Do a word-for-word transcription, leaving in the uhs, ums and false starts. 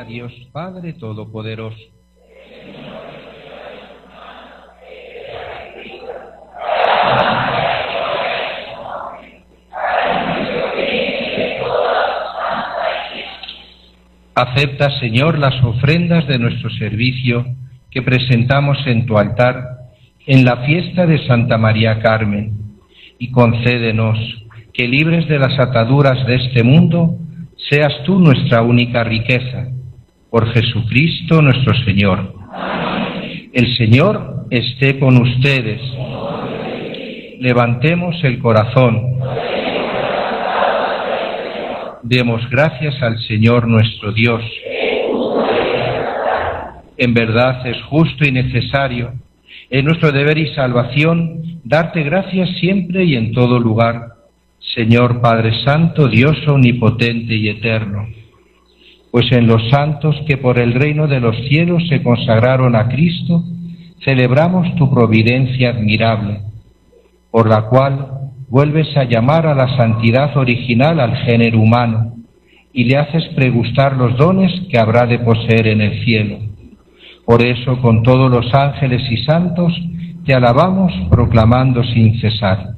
Dios Padre Todopoderoso. Acepta, Señor, las ofrendas de nuestro servicio que presentamos en tu altar en la fiesta de Santa María Carmen, y concédenos que, libres de las ataduras de este mundo, seas tú nuestra única riqueza. Por Jesucristo nuestro Señor. Amén. El Señor esté con ustedes. Levantemos el corazón. Demos gracias al Señor nuestro Dios. En verdad es justo y necesario, es nuestro deber y salvación, darte gracias siempre y en todo lugar, Señor Padre Santo, Dios omnipotente y eterno. Pues en los santos que por el reino de los cielos se consagraron a Cristo, celebramos tu providencia admirable, por la cual vuelves a llamar a la santidad original al género humano y le haces pregustar los dones que habrá de poseer en el cielo. Por eso, con todos los ángeles y santos, te alabamos proclamando sin cesar: